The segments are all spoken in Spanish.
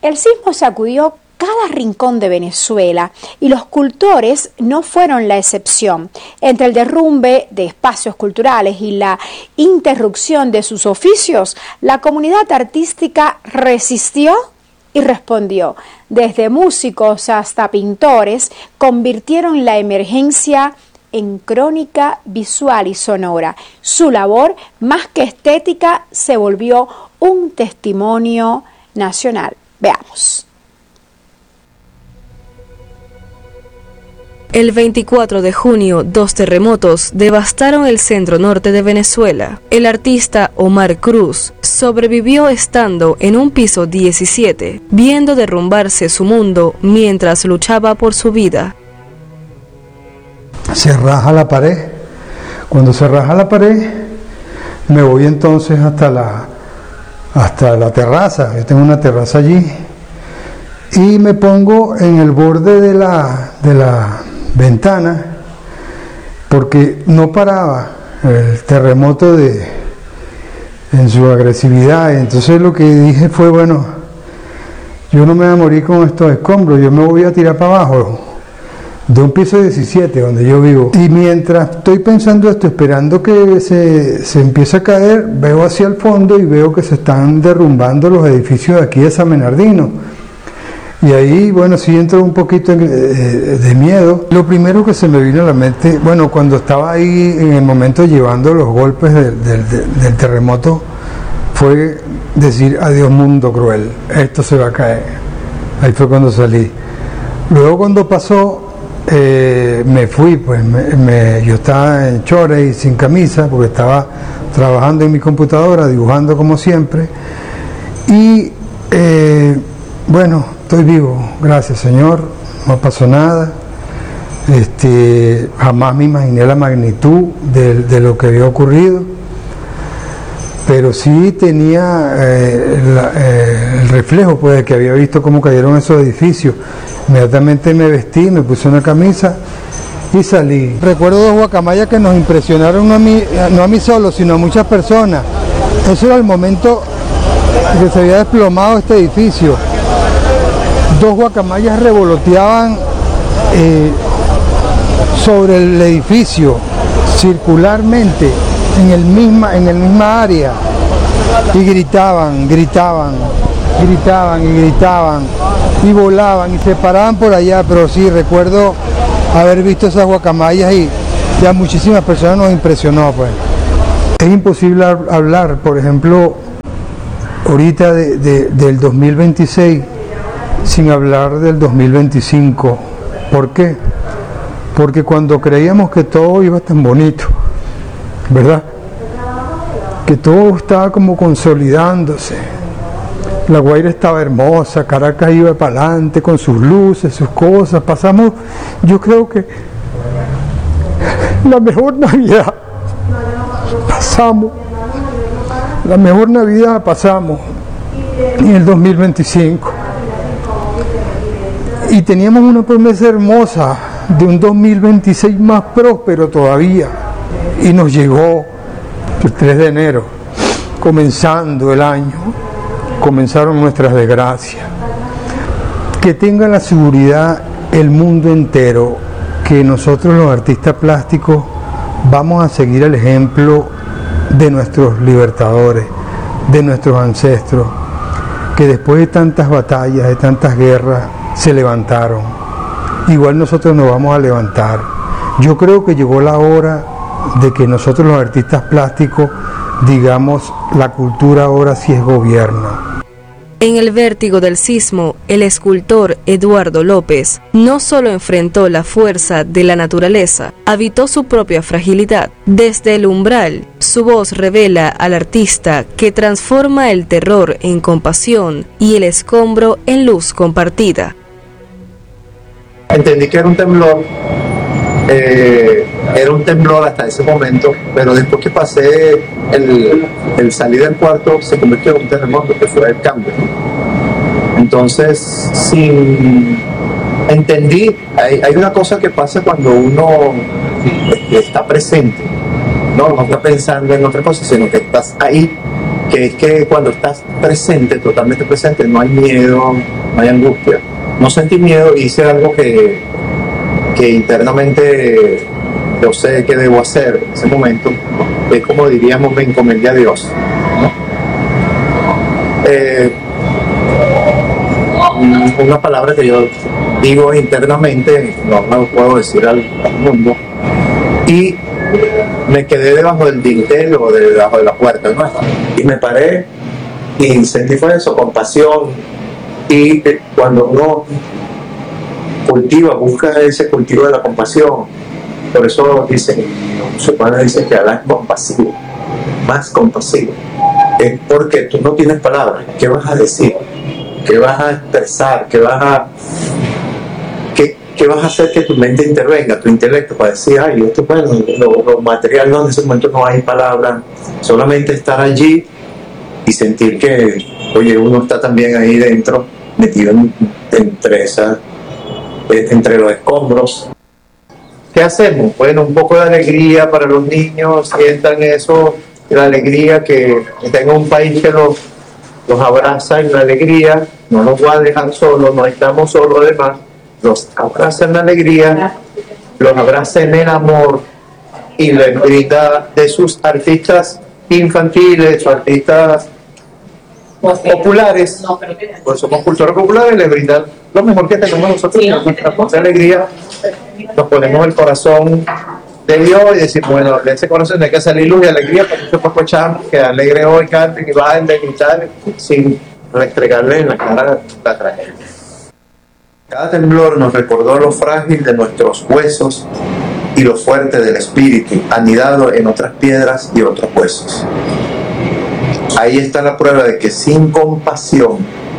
El sismo sacudió cada rincón de Venezuela y los cultores no fueron la excepción. Entre el derrumbe de espacios culturales y la interrupción de sus oficios, la comunidad artística resistió y respondió. Desde músicos hasta pintores convirtieron la emergencia en crónica visual y sonora. Su labor, más que estética, se volvió un testimonio nacional. Veamos. El 24 de junio, 2 terremotos devastaron el centro norte de Venezuela. El artista Omar Cruz sobrevivió estando en un piso 17, viendo derrumbarse su mundo mientras luchaba por su vida. Se raja la pared. Cuando se raja la pared, me voy entonces hasta la terraza. Yo tengo una terraza allí y me pongo en el borde de la ventana, porque no paraba el terremoto en su agresividad. Entonces lo que dije fue, bueno, yo no me voy a morir con estos escombros, yo me voy a tirar para abajo de un piso 17 donde yo vivo. Y mientras estoy pensando esto, esperando que se empiece a caer, veo hacia el fondo y veo que se están derrumbando los edificios de aquí de San Bernardino. Y ahí, bueno, sí entró un poquito de miedo. Lo primero que se me vino a la mente, bueno, cuando estaba ahí en el momento llevando los golpes del terremoto, fue decir, adiós mundo cruel, esto se va a caer. Ahí fue cuando salí. Luego cuando pasó, me fui, pues yo estaba en chores y sin camisa, porque estaba trabajando en mi computadora, dibujando como siempre. Y bueno, estoy vivo, gracias Señor, no pasó nada. Jamás me imaginé la magnitud de lo que había ocurrido, pero sí tenía el reflejo, pues, de que había visto cómo cayeron esos edificios. Inmediatamente me vestí, me puse una camisa y salí. Recuerdo dos guacamayas que nos impresionaron, no a mí solo, sino a muchas personas. Eso era el momento que se había desplomado este edificio. Dos guacamayas revoloteaban sobre el edificio circularmente en el misma área y gritaban y volaban y se paraban por allá. Pero sí recuerdo haber visto esas guacamayas y ya muchísimas personas nos impresionó, pues. Es imposible hablar, por ejemplo, ahorita del 2026 sin hablar del 2025. ¿Por qué? Porque cuando creíamos que todo iba tan bonito, ¿verdad? Que todo estaba como consolidándose. La Guaira estaba hermosa, Caracas iba para adelante con sus luces, sus cosas. Pasamos, yo creo que la mejor Navidad pasamos en el 2025. Y teníamos una promesa hermosa de un 2026 más próspero todavía. Y nos llegó el 3 de enero, comenzando el año, comenzaron nuestras desgracias. Que tenga la seguridad el mundo entero que nosotros los artistas plásticos vamos a seguir el ejemplo de nuestros libertadores, de nuestros ancestros, que después de tantas batallas, de tantas guerras, se levantaron. Igual nosotros nos vamos a levantar. Yo creo que llegó la hora de que nosotros los artistas plásticos digamos, la cultura ahora sí es gobierno. En el vértigo del sismo, el escultor Eduardo López no solo enfrentó la fuerza de la naturaleza, habitó su propia fragilidad. Desde el umbral, su voz revela al artista que transforma el terror en compasión y el escombro en luz compartida. Entendí que era un temblor hasta ese momento, pero después que pasé el salir del cuarto se convirtió en un terremoto, que fue el cambio. Entonces, entendí, hay una cosa que pasa cuando uno está presente, no está pensando en otra cosa, sino que estás ahí, que es que cuando estás presente, totalmente presente, no hay miedo, no hay angustia. No sentí miedo, hice algo que internamente yo sé que debo hacer en ese momento, es como diríamos, me encomendé a Dios, ¿no? Una palabra que yo digo internamente, no lo puedo decir al mundo, y me quedé debajo del dintel o debajo de la puerta, ¿no? Y me paré y sentí fue eso, compasión. Y cuando uno cultiva, busca ese cultivo de la compasión, por eso dicen, su padre dice que Alá es compasivo, más compasivo, es porque tú no tienes palabras. ¿Qué vas a decir? ¿Qué vas a expresar? ¿Qué vas a hacer que tu mente intervenga, tu intelecto, para decir, ay, esto, bueno, lo material, no, en ese momento no hay palabras, solamente estar allí y sentir que, oye, uno está también ahí dentro, metido entre los escombros. ¿Qué hacemos? Bueno, un poco de alegría para los niños, sientan eso, la alegría, que tengan un país que los abraza en la alegría, no los va a dejar solos, no estamos solos, además, los abraza en la alegría, los abraza en el amor y les brinda de sus artistas infantiles, artistas populares, pues somos cultura populares, les brindan lo mejor que tenemos nosotros, nuestra voz de alegría, nos ponemos el corazón de Dios y decimos, bueno, de ese corazón hay que salir luz y alegría, para que nosotros escuchamos que alegre hoy, canten y vayan de gritar sin restregarle en la cara la tragedia. Cada temblor nos recordó lo frágil de nuestros huesos y lo fuerte del espíritu, anidado en otras piedras y otros huesos. Ahí está la prueba de que sin compasión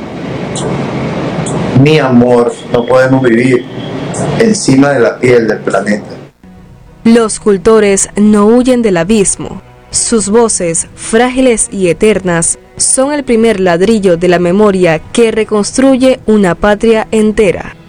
ni amor no podemos vivir encima de la piel del planeta. Los cultores no huyen del abismo. Sus voces, frágiles y eternas, son el primer ladrillo de la memoria que reconstruye una patria entera.